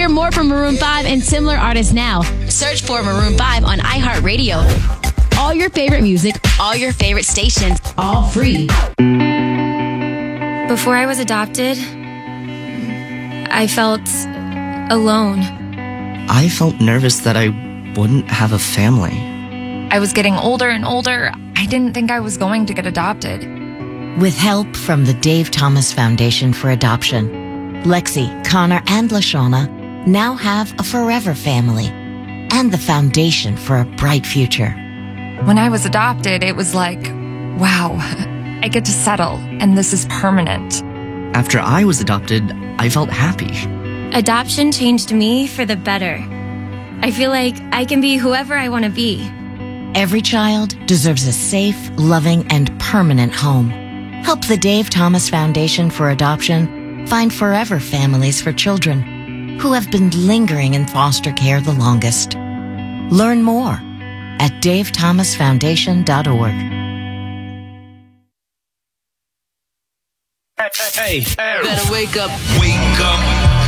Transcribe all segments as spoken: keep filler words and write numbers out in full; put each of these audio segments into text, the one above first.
Hear more from Maroon five and similar artists now. Search for Maroon five on iHeartRadio. All your favorite music, all your favorite stations, all free. Before I was adopted, I felt alone. I felt nervous that I wouldn't have a family. I was getting older and older. I didn't think I was going to get adopted. With help from the Dave Thomas Foundation for Adoption, Lexi, Connor, and LaShawna now have a forever family and the foundation for a bright future. When I was adopted, it was like, wow, I get to settle, and this is permanent. After I was adopted, I felt happy. Adoption changed me for the better. I feel like I can be whoever I want to be. Every child deserves a safe, loving, and permanent home. Help the Dave Thomas Foundation for Adoption find forever families for children who have been lingering in foster care the longest. Learn more at dave thomas foundation dot org. Hey, hey, better wake up. Wake up.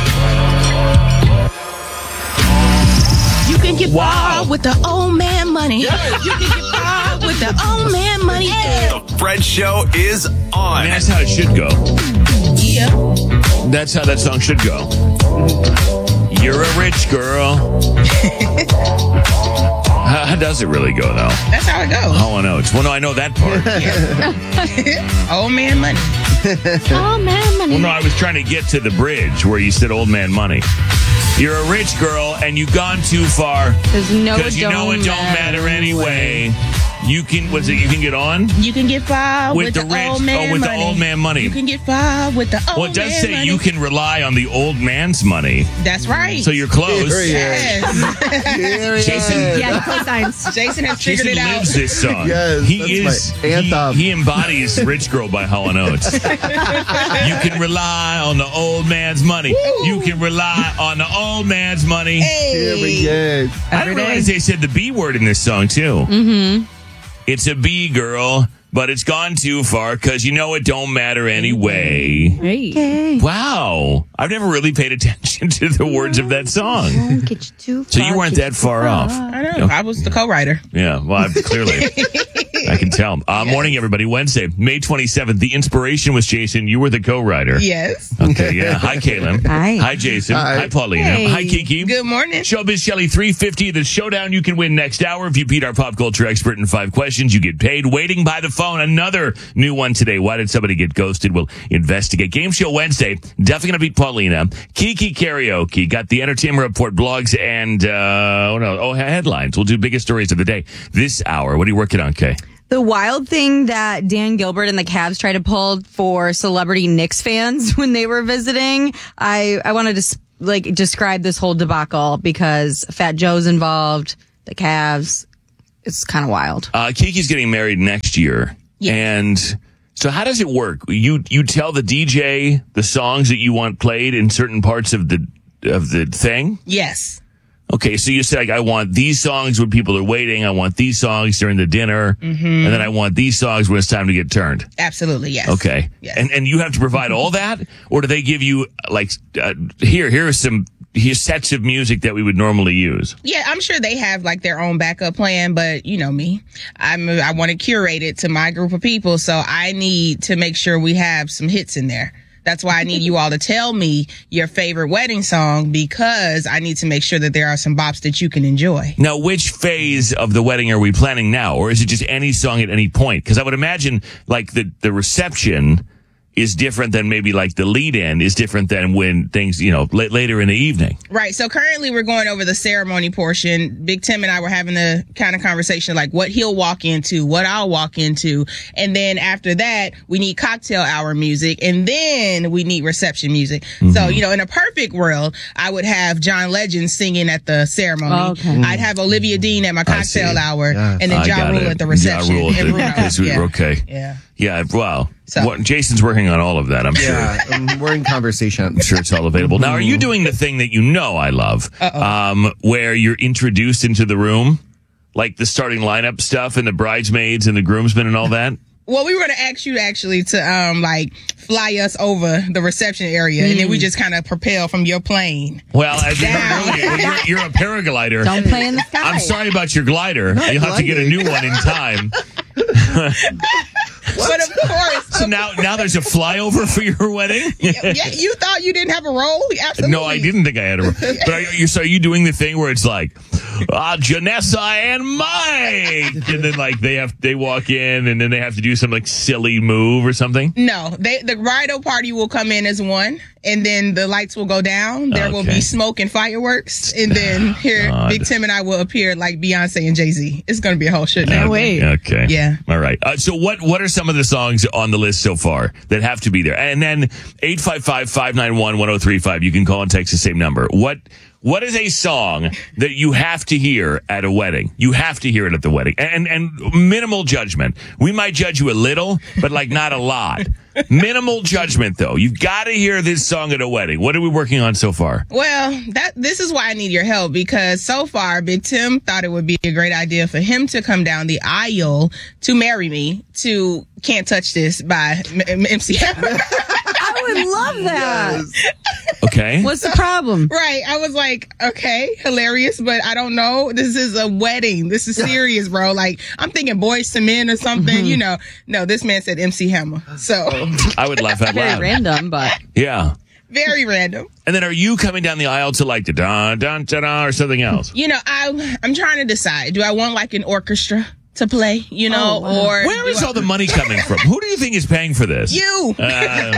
You can get Wow. far with the old man money. Yes. You can get far with the old man money. Yeah. The Fred Show is on. I mean, that's how it should go. Yeah. That's how that song should go. You're a rich girl. how, how does it really go, though? That's how it goes. Oh, I know. It's well, no, I know that part. Old man money. Old man money. Well, no, I was trying to get to the bridge where you said old man money. You're a rich girl and you've gone too far. Because you know it you know it don't matter anyway. You can, what's it, you can get on? You can get far with, With the, the rich- old man oh, with the money. old man money. You can get far with the old man Well, it does say money. you can rely on the old man's money. That's right. So you're close. Yes. Jason, Yeah, cosigns. Jason has figured Jason it out. lives this song. Yes, he that's is my anthem. He, he embodies "Rich Girl" by Hall and Oates. You can rely on the old man's money. Woo. You can rely on the old man's money. Here we Hey. go. I didn't realize they said the B word in this song too. Mm-hmm. It's a B girl, but it's gone too far because you know it don't matter anyway. Hey. Wow, I've never really paid attention to the words of that song. Don't get you too So far, you weren't get that you far off. I know. I was the co-writer. Yeah, well, I'm clearly, I can tell. Uh, morning, everybody. Wednesday, May twenty-seventh. The inspiration was Jason. You were the co-writer. Yes. Okay, yeah. Hi, Caitlin. Hi. Hi, Jason. Hi. Hi, Paulina. Hey. Hi, Kiki. Good morning. Showbiz Shelley three fifty. The showdown you can win next hour. If you beat our pop culture expert in five questions, you get paid. Waiting by the phone. Another new one today. Why did somebody get ghosted? We'll investigate. Game Show Wednesday. Definitely going to beat Paulina. Kiki Karaoke. Got the Entertainment Report, blogs, and, uh, oh no, oh, headlines. We'll do biggest stories of the day this hour. What are you working on, Kay? The wild thing that Dan Gilbert and the Cavs tried to pull for celebrity Knicks fans when they were visiting. I, I wanted to like describe this whole debacle because Fat Joe's involved, the Cavs. It's kind of wild. Uh, Kiki's getting married next year. Yeah. And so how does it work? You you tell the D J the songs that you want played in certain parts of the of the thing? Yes. Okay, so you say, like, I want these songs when people are waiting. I want these songs during the dinner. Mm-hmm. And then I want these songs when it's time to get turned. Absolutely, yes. Okay. Yes. And and you have to provide all that? Or do they give you, like, uh, here, here are some here's sets of music that we would normally use? Yeah, I'm sure they have like their own backup plan, but you know me, I'm I want to curate it to my group of people, so I need to make sure we have some hits in there. That's why I need you all to tell me your favorite wedding song, because I need to make sure that there are some bops that you can enjoy. Now, which phase of the wedding are we planning now? Or is it just any song at any point? Because I would imagine, like, the, the reception is different than maybe, like, the lead-in is different than when things, you know, la- later in the evening. Right. So currently we're going over the ceremony portion. Big Tim and I were having the kind of conversation like what he'll walk into, what I'll walk into. And then after that, we need cocktail hour music. And then we need reception music. Mm-hmm. So, you know, in a perfect world, I would have John Legend singing at the ceremony. Okay. I'd have Olivia Dean at my cocktail hour. Yes. And then I Ja got Rule it. at the reception. Ja Rule at And the- Bruno. because we- Yeah. Okay. Yeah. Yeah, wow. So- What, Jason's working on all of that, I'm sure. Yeah, um, we're in conversation. I'm sure it's all available. Now, are you doing the thing that you know I love, um, where you're introduced into the room, like the starting lineup stuff and the bridesmaids and the groomsmen and all that? Well, we were going to ask you actually to um like fly us over the reception area, mm. and then we just kind of propel from your plane. Well, as you heard earlier, you're, you're a paraglider. Don't play in the sky. I'm sorry about your glider. Not You'll have to get a new one in time. But of course. So now, now there's a flyover for your wedding? Yeah, you thought you didn't have a role? Absolutely. No, I didn't think I had a role. But are you, so are you doing the thing where it's like, uh, Janessa and Mike, and then like they have they walk in and then they have to do some like silly move or something? No, they the bridal party will come in as one, and then the lights will go down. There okay. will be smoke and fireworks, and then here God. Big Tim and I will appear like Beyonce and Jay-Z. It's going to be a whole shit. Can't wait. Okay. Yeah. All right. Uh, so what what are some of the songs on the list so far that have to be there? And then eight five five, five nine one, one oh three five. You can call and text the same number. What What is a song that you have to hear at a wedding? You have to hear it at the wedding. And and minimal judgment. We might judge you a little, but like not a lot. Minimal judgment, though. You've got to hear this song at a wedding. What are we working on so far? Well, that this is why I need your help, because so far, Big Tim thought it would be a great idea for him to come down the aisle to marry me to Can't Touch This by M- M C Hammer. I would love that. Yes. Okay. What's the problem? Right. I was like, okay, hilarious, but I don't know. This is a wedding. This is serious, bro. Like, I'm thinking Boyz two Men or something, mm-hmm. you know. No, this man said M C Hammer. So. I would laugh out loud. Very random, but. Yeah. Very random. And then are you coming down the aisle to like the dun dun dun dun or something else? You know, I, I'm trying to decide. Do I want like an orchestra to play, you know, oh, wow. or where is I- all the money coming from? Who do you think is paying for this? You. Uh,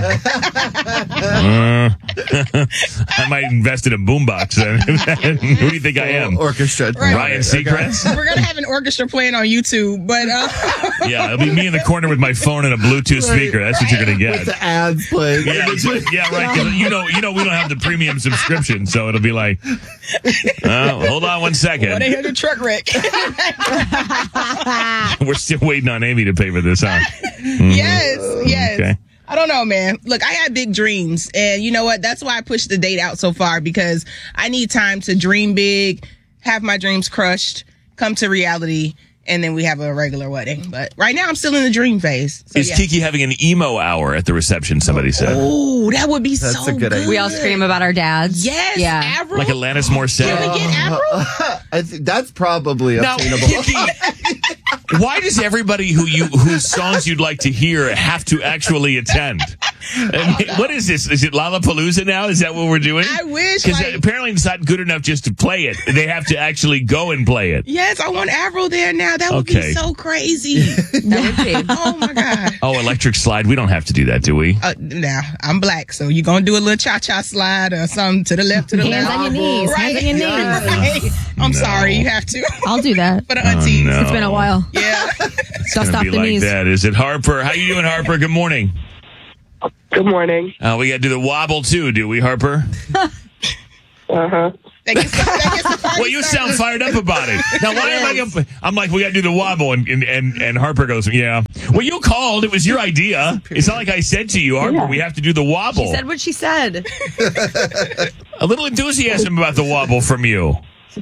uh, I might invest in a boombox. Who do you think I am? Orchestra. Right. Ryan Seacrest? We're going to have an orchestra playing on YouTube, but uh yeah, it'll be me in the corner with my phone and a Bluetooth right. speaker. That's what you're going to get. With the ads playing. Yeah, yeah, right. You know, you know, we don't have the premium subscription, so it'll be like, oh, hold on one second. one eight hundred truck wreck. We're still waiting on Amy to pay for this, huh? Mm-hmm. Yes, yes. Okay. I don't know, man. Look, I had big dreams, and you know what? That's why I pushed the date out so far, because I need time to dream big, have my dreams crushed, come to reality, and then we have a regular wedding. But right now, I'm still in the dream phase. So, Is yeah. Kiki having an emo hour at the reception, somebody said? Oh, that would be That's so a good good. idea. We all scream about our dads. Yes, yeah. Avril. Like Alanis Morissette? Can we get Avril? I th- that's probably Now, obtainable. Kiki, why does everybody who you whose songs you'd like to hear have to actually attend? I mean, what is this? Is it Lollapalooza now? Is that what we're doing? I wish. Because Like, apparently it's not good enough just to play it. They have to actually go and play it. yes, I want Avril there now. That would Okay. be so crazy. That would be. Oh, my God. Oh, electric slide. We don't have to do that, do we? Uh, now, I'm black, so you're going to do a little cha-cha slide or something to the left, to the Hands left. on your knees. Right. Hands on your knees. Right. I'm No. sorry, you have to. I'll do that. For the aunties. Oh, no. It's been a while. Yeah. It's Dust gonna off be the like knees. that. Is it Harper? How you doing, Harper? Good morning. Good morning. Uh, we got to do the wobble too, do we, Harper? Uh-huh. That gets the, that gets the party Well, you started. sound fired up about it. Now, why am I? Gonna, I'm like, we got to do the wobble, and, and and and Harper goes, yeah. Well, you called. It was your idea. It's not like I said to you, Harper, Yeah. we have to do the wobble. She said what she said. A little enthusiasm about the wobble from you.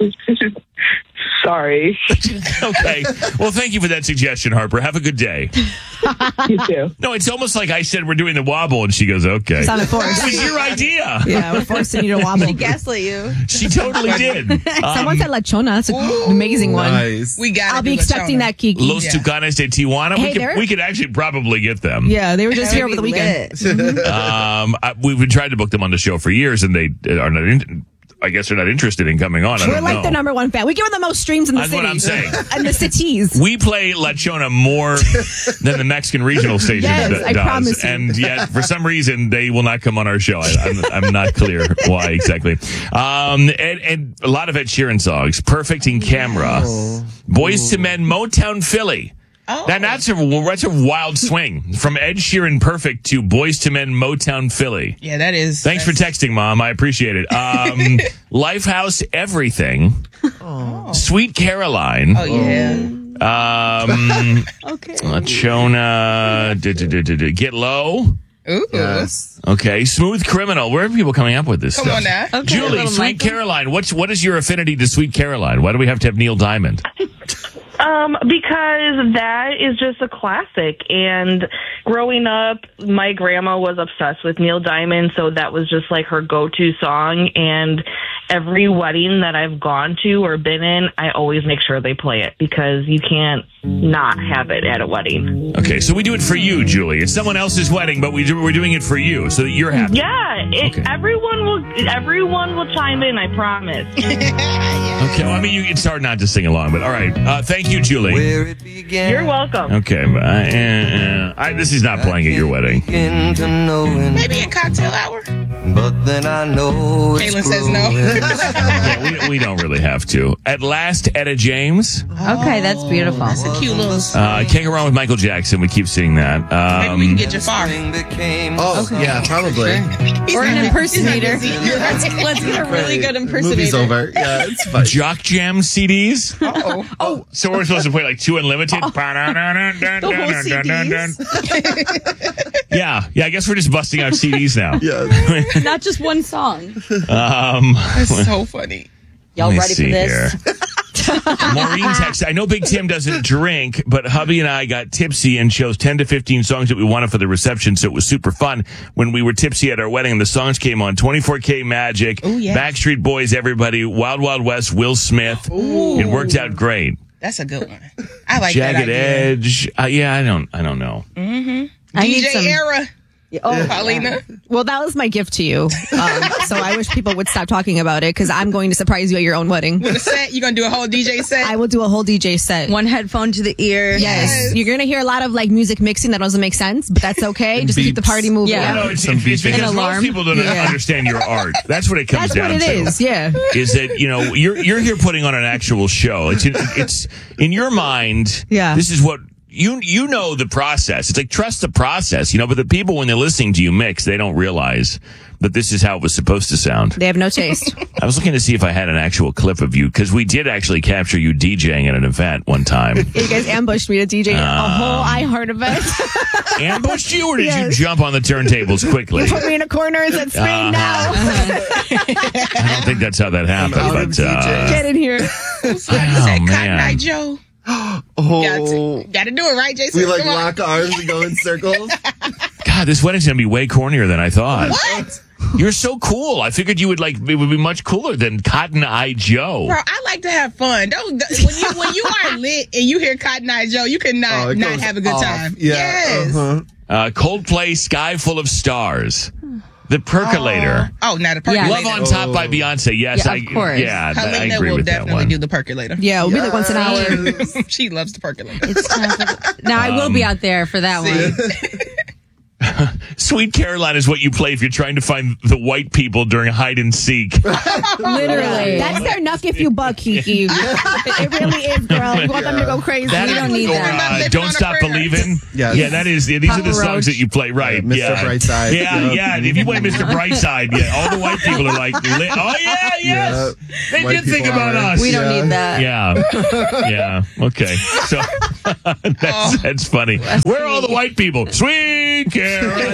Sorry. Okay. Well, thank you for that suggestion, Harper. Have a good day. You too. No, it's almost like I said we're doing the wobble, and she goes, okay. Sounded forced. It was your idea. Yeah, we're forcing you to wobble. She gaslit you. She totally did. Someone Um, said lechona. That's an amazing one. Nice. We got I'll be expecting that, Kiki. Los Yeah. Tucanes de Tijuana. Hey, we could they're- we could actually probably get them. Yeah, they were just That here would over the be weekend. lit. Um, I, we've been trying to book them on the show for years, and they are not. In, I guess they're not interested in coming on. I We're don't like know. the number one fan. We give them the most streams in the That's city. what I'm saying. And the cities. We play Lechona more than the Mexican regional station Yes, d- I does, promise you. and yet for some reason they will not come on our show. I, I'm, I'm not clear why exactly. Um, and, and a lot of Ed Sheeran songs, "Perfect in Camera," Boyz two Men, Motown Philly. Oh. Now, that's a that's a wild swing from Ed Sheeran "Perfect" to Boyz two Men, Motown Philly. Yeah, that is. Thanks for texting, Mom. I appreciate it. Um, Lifehouse, Everything. Oh. Sweet Caroline. Oh, yeah. Um, Okay. Lechona. d- d- d- d- d- Get Low. Ooh. Yes. Okay. Smooth Criminal. Where are people coming up with this Come stuff? on now. Okay, Julie, little Sweet Michael. Caroline. What's what is your affinity to Sweet Caroline? Why do we have to have Neil Diamond? Um, because that is just a classic. And growing up, my grandma was obsessed with Neil Diamond, so that was just like her go-to song. And every wedding that I've gone to or been in, I always make sure they play it because you can't not have it at a wedding. Okay, so we do it for you, Julie. It's someone else's wedding, but we do, we're doing it for you so that you're happy. Yeah, it, Okay. everyone will everyone will chime in, I promise. Okay, well, I mean, you, it's hard not to sing along, but all right. Uh, thank you, Julie. You're welcome. Okay, uh, uh, I, this is not playing at your wedding. Maybe a cocktail hour. But then I know it's Kaylin says no. Yeah, we, we don't really have to. At last, Etta James. Okay, that's beautiful. That's a cute little. Uh, Can't Go Wrong with Michael Jackson. We keep seeing that. Maybe Um, we can get Jafar. Oh, yeah, probably. He's Or not- an impersonator. he's not busy. let's, let's get a really good impersonator. Movie's over. Yeah, it's fine. Jock Jam C Ds. Uh-oh. Oh, so we're supposed to play like two unlimited. The whole C Ds. Yeah, yeah. I guess we're just busting out C Ds now. Yeah. Not just one song. Um, That's so funny. Y'all let me ready for see this? here. Maureen texted, I know Big Tim doesn't drink, but hubby and I got tipsy and chose ten to fifteen songs that we wanted for the reception, so it was super fun when we were tipsy at our wedding and the songs came on. twenty-four K Magic, Ooh, yes. Backstreet Boys, everybody, Wild Wild West, Will Smith. Ooh. It worked out great. That's a good one. I like Jagged that idea. Edge. Uh, yeah, I don't I don't know. Mm-hmm. I need D J some- Era. Oh, Paulina. well, that was my gift to you. Um, so I wish people would stop talking about it because I'm going to surprise you at your own wedding. With a set, you gonna do a whole D J set? I will do a whole D J set. One headphone to the ear. Yes. Yes. You're going to hear a lot of like music mixing that doesn't make sense, but that's okay. Just keep the party moving. Yeah. No, it's, Some it's, it's beeping. because An most alarm. people don't Yeah. understand your art. That's what it comes That's down what it to. is. Yeah. Is that, you know, you're you're here putting on an actual show. It's it's in your mind. Yeah. This is what you you know the process. It's like trust the process, you know. But the people when they're listening to you mix, they don't realize that this is how it was supposed to sound. They have no taste. I was looking to see if I had an actual clip of you because we did actually capture you DJing at an event one time. You guys ambushed me to D J a whole iHeart event. Ambushed you, or did Yes. you jump on the turntables quickly? You put me in a corner and said, "Scream now." I don't think that's how that happened, out of but D J. uh, Get in here. oh Cotton man. Eye Joe. Oh, Gotta, gotta do it, right, Jason? we like Come on. lock arms and go in circles. God, this wedding's gonna be way cornier than I thought. What? You're so cool. I figured you would like it would be much cooler than Cotton Eye Joe. Bro, I like to have fun. Don't when you when you are lit and you hear Cotton Eye Joe, you cannot Oh, it not goes have a good off. time. Yeah. Yes. Uh-huh. Uh, Coldplay, Sky Full of Stars, The Percolator, Oh, not a percolator. Love on Top by Beyonce. Yes, Yeah, I of course. yeah, th- I Helena agree will with that definitely one. do the percolator. Yeah, we'll be like once an hour. She loves the percolator. It's time for the- now I will be out there for that one. Sweet Caroline is what you play if you're trying to find the white people during hide and seek. Literally. That's their knuck if you buck, Kiki. It really is, girl. You want them to go crazy. That We is- don't need or, that. uh, Living Don't on a Stop Prayer. Believing. Yes. Yeah, that is. Yeah, these Papa are the songs Roach. that you play, right? Yeah, Mister Yeah. Brightside. Yeah, Yep. yeah. If you play Mister Brightside, yeah, all the white people are like, li- oh yeah, yes, Yeah. they White did think people about are- us. We don't Yeah. need that. Yeah, yeah. Okay, so that's that's funny. Where are all the white people? Sweet Caroline.